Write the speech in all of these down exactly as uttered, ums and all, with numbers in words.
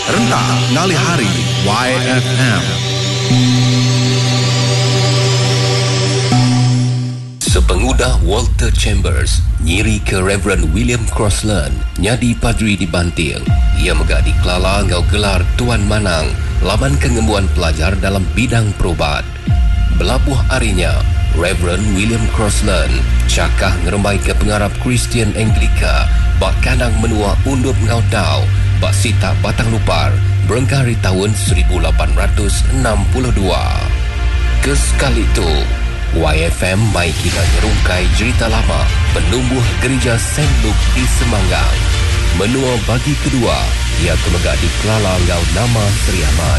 rentak ngalih hari Y F M. Sepengudah Walter Chambers nyiri ke Reverend William Crossland nyadi padri di Banting. Ia megak di Kelala ngau gelar Tuan Manang laban kengembuan pelajar dalam bidang perubat. Belabuh harinya, Reverend William Crossland cakah ngeremai ke pengarap Kristian Anglika bak kandang menua undup ngau tau bak sita batang lupar berengkari tahun seribu lapan ratus enam puluh dua. Kesekali itu, Y F M mai kita nyerungkai cerita lama penumbuh gereja Saint Luke di Semanggang. Menua bagi kedua, ia kemegak di Kelala ngau nama Seri Ahmad.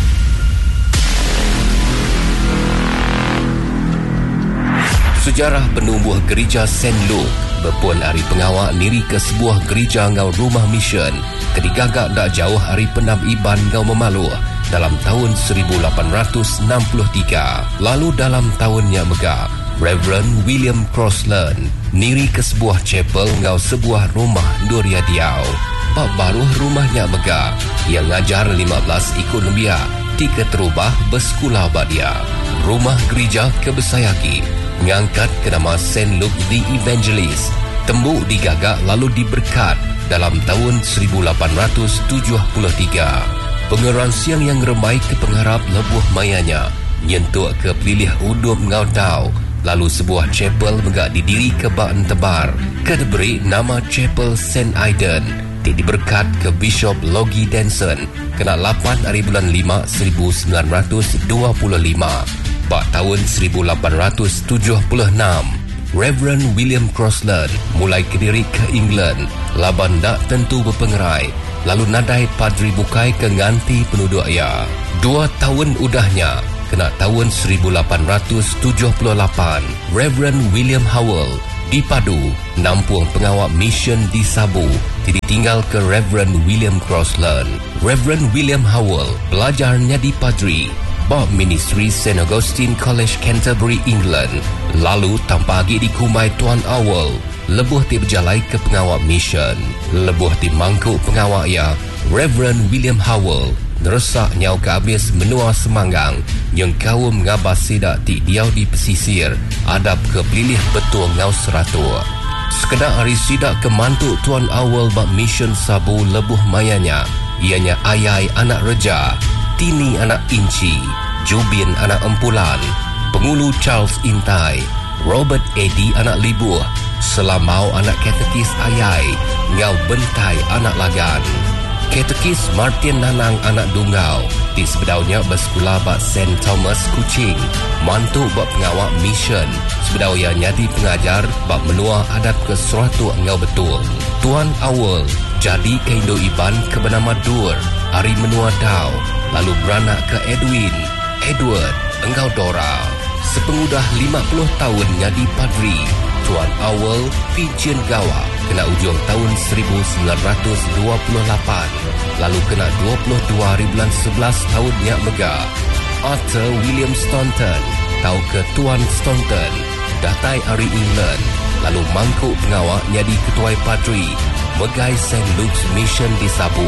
Sejarah penumbuh gereja Saint Luke berpun hari pengawak niri ke sebuah gereja ngau rumah mission kedigagak tak jauh hari penam Iban ngau Memaluh dalam tahun seribu lapan ratus enam puluh tiga. Lalu dalam tahunnya megah, Reverend William Crossland niri ke sebuah chapel ngau sebuah rumah Duria Diau. Bak baru rumahnya megah, ia ngajar lima belas ikut lebih tiga terubah bersekolah bak dia. Rumah gereja kebesayaki ngangkat ke nama Saint Luke the Evangelist. Tembuk digagak lalu diberkat dalam tahun seribu lapan ratus tujuh puluh tiga. Pengeran siang yang remai ke pengharap lebuh mayanya nyentuk ke pelilih udup ngau tau. Lalu sebuah chapel megak didiri ke Baan Tebar ke diberi nama Chapel Saint Aidan. Di diberkat ke Bishop Logie Denson kena lapan hari bulan lima seribu sembilan ratus dua puluh lima. Bak tahun seribu lapan ratus tujuh puluh enam, Reverend William Crossland mulai kediri ke England laban tak tentu berpengerai. Lalu nadai padri bukai ke nganti penduduk ia. Dua tahun udahnya, kena tahun seribu lapan ratus tujuh puluh lapan, Reverend William Howell dipadu nampung pengawak mission di Sabu ditinggal ke Reverend William Crossland. Reverend William Howell belajarnya di padri bab ministry Saint Augustine College Canterbury, England. Lalu tanpa lagi dikumai Tuan Howell lebuh ti berjalai ke pengawak mission. Lebuh ti mangkuk pengawak ia, Reverend William Howell neresak nyau ke habis menua Semanggang yang kaum ngabas sidak ti diau di pesisir adab ke pelilih betul ngau seratua. Sekedar hari sidak ke mantuk Tuan Howell bak mission Sabu lebuh mayanya, ianya Ayai anak Reja, Tini anak Inci, Jubin anak Empulan, Pengulu Charles Intai, Robert Eddy anak Libuh, Selamau anak Katekis Ayai, Ngau Bentai anak Lagan, Katekis Martin Nanang anak Dungau, di sebedaunya bersekolah bak Saint Thomas Kuching, mantu bak pengawak mission, sebedaunya nyadi pengajar bak menua adab ke seratu Ngau betul. Tuan Awal jadi ke Indo Iban ke bernama Dur, hari menua Dau, lalu beranak ke Edwin, Edward, Engkau Dora. Sepengudah lima puluh tahun nyadi padri, Tuan Awal Pijen Gawa kena ujung tahun seribu sembilan ratus dua puluh lapan. Lalu kena dua puluh dua hari bulan sebelas tahunnya megah. Arthur William Staunton tahu ke Tuan Staunton datai hari England. Lalu mangkuk pengawak nyadi ketuai padri megai Saint Luke's Mission di Sabu.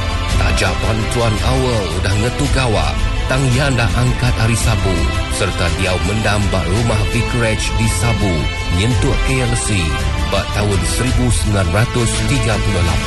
Tajapan Tuan Awal udah ngetu gawa tang yanda angkat hari Sabu serta dia mendam bak rumah vicarage di Sabu nyentuk K L C bak tahun seribu sembilan ratus tiga puluh lapan.